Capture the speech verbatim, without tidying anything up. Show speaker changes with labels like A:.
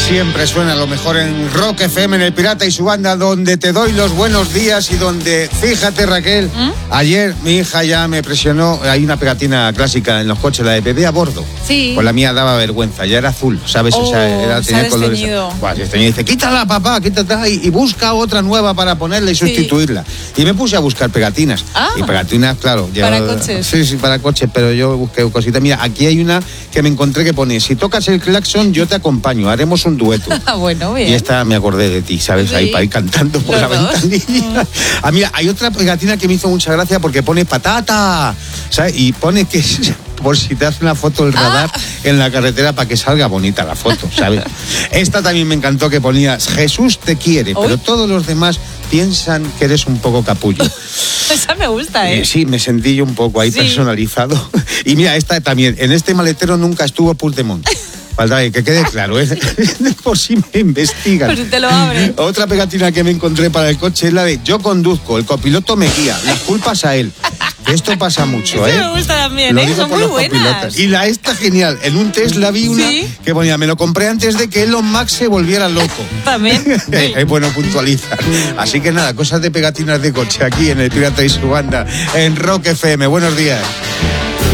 A: Siempre suena lo mejor en Rock F M, en El Pirata y su banda, donde te doy los buenos días y donde, fíjate Raquel, ¿Mm? ayer mi hija ya me presionó, hay una pegatina clásica en los coches, la de bebé a bordo.
B: Sí.
A: Pues la mía daba vergüenza, ya era azul, ¿sabes?
B: Oh,
A: o sea, era, tenía colores.
B: Buah,
A: se y dice, quítala papá, quítala y, y busca otra nueva para ponerla y sustituirla. Sí. Y me puse a buscar pegatinas.
B: Ah,
A: y pegatinas, claro. Ya,
B: para coches.
A: Sí, sí, para coches, pero yo busqué cositas. Mira, aquí hay una que me encontré que pone, si tocas el claxon yo te acompaño, haremos un dueto.
B: Bueno, bien.
A: Y esta me acordé de ti, ¿sabes? Sí. Ahí para ir cantando por Los la dos. ventanilla. Mm. Ah, mira, hay otra pegatina que me hizo mucha gracia porque pone patata, ¿sabes? Y pone que por si te hace una foto el radar ah. en la carretera para que salga bonita la foto, ¿sabes? Esta también me encantó que ponía Jesús te quiere, Uy. pero todos los demás piensan que eres un poco capullo.
B: Esa me gusta, ¿eh?
A: eh sí, me sentí yo un poco ahí sí. personalizado. Y mira, esta también, en este maletero nunca estuvo Puigdemont. Falta que quede claro, ¿eh? Por si me investigan.
B: Por si te lo abren.
A: Otra pegatina que me encontré para el coche es la de yo conduzco, el copiloto me guía, las culpas a él. Esto pasa mucho, ¿eh?
B: Eso me gusta también,
A: lo
B: ¿eh? Son muy buenas.
A: Copilotas. Y la esta genial. En un Tesla vi una ¿Sí? que ponía, me lo compré antes de que Elon Musk se volviera loco.
B: También.
A: Es bueno puntualizar. Así que nada, cosas de pegatinas de coche aquí en El Pirata y su banda, en Rock F M. Buenos días.